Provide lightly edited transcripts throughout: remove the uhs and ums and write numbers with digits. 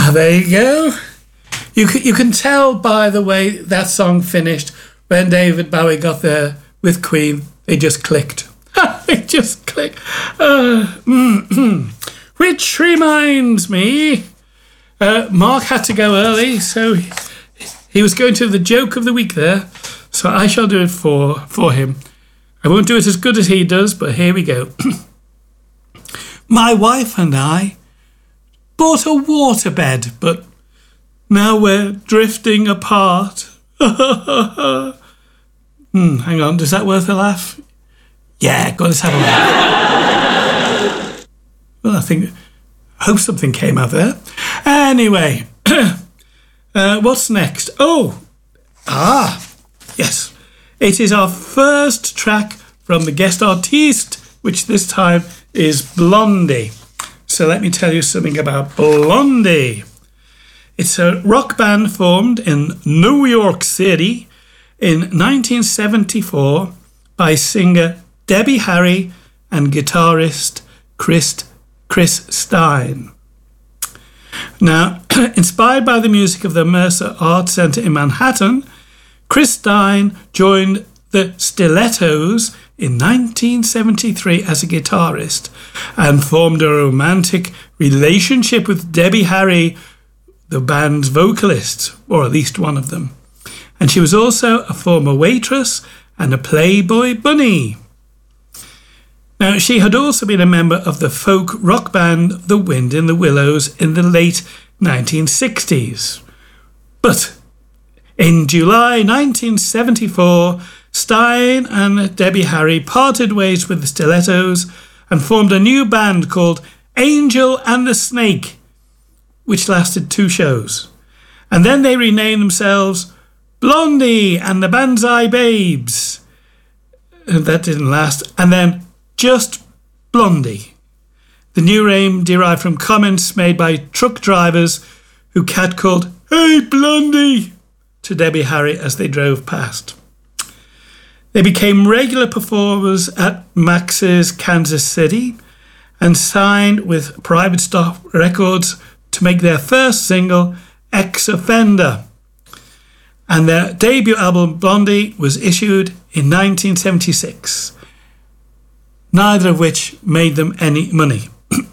There you go. You can tell by the way that song finished when David Bowie got there with Queen. They just clicked. They just clicked. Which reminds me, Mark had to go early, so he was going to the joke of the week there. So I shall do it for him. I won't do it as good as he does, but here we go. My wife and I bought a waterbed, but now we're drifting apart. Hang on, is that worth a laugh? Yeah, go on, let's have a laugh. Well, I hope something came out there. Anyway, what's next? Yes. It is our first track from the guest artiste, which this time is Blondie. So let me tell you something about Blondie. It's a rock band formed in New York City in 1974 by singer Debbie Harry and guitarist Chris Stein. Now, inspired by the music of the Mercer Art Center in Manhattan, Chris Stein joined the Stilettos in 1973 as a guitarist and formed a romantic relationship with Debbie Harry, the band's vocalist, or at least one of them. And she was also a former waitress and a Playboy bunny. Now, she had also been a member of the folk rock band The Wind in the Willows in the late 1960s. But in July 1974, Stein and Debbie Harry parted ways with the Stilettos and formed a new band called Angel and the Snake, which lasted 2 shows. And then they renamed themselves Blondie and the Banzai Babes. And that didn't last. And then just Blondie. The new name derived from comments made by truck drivers who catcalled, "Hey, Blondie," to Debbie Harry as they drove past. They became regular performers at Max's Kansas City and signed with Private Stock Records to make their first single, Ex-Offender. And their debut album, Blondie, was issued in 1976, neither of which made them any money.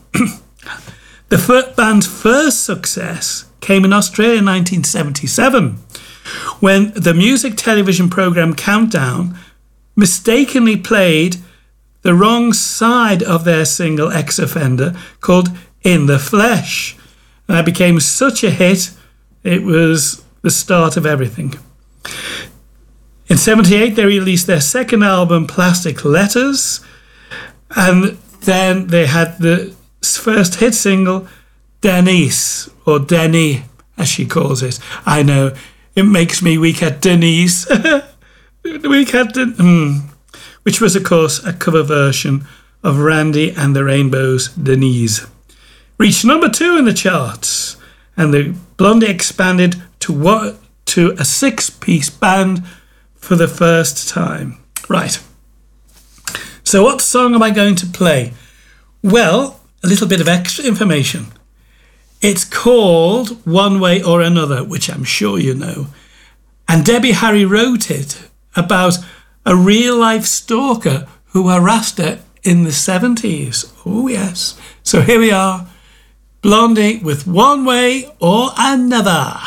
The band's first success came in Australia in 1977, when the music television program Countdown mistakenly played the wrong side of their single Ex-Offender called In the Flesh. And that became such a hit, it was the start of everything. In 1978, they released their second album, Plastic Letters, and then they had the first hit single, Denise, or Denny, as she calls it. I know, it makes me weak at Denise. Which was, of course, a cover version of Randy and the Rainbow's Denise. Reached number 2 in the charts, and the Blondie expanded to a 6-piece band for the first time. Right. So what song am I going to play? Well, a little bit of extra information. It's called One Way or Another, which I'm sure you know. And Debbie Harry wrote it about a real-life stalker who harassed her in the 70s. Oh, yes. So here we are, Blondie with One Way or Another.